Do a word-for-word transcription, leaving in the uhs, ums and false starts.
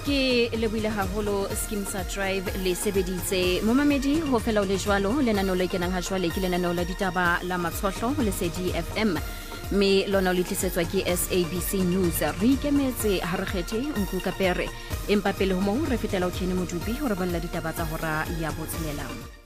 ke leboile haholo Skimsa Drive le sebeditse momamedi ho fela o le jwalo lenaneo le kenang ha jwale ke lenaneo la ditaba la matshohlo ho Lesedi F M me lona le tlisetswa ke S A B C News re ikemetse ha re kgethe nku kapere empa pele ho mo re fetela o kene modupi hore balla ditaba tsa hora ya botshelela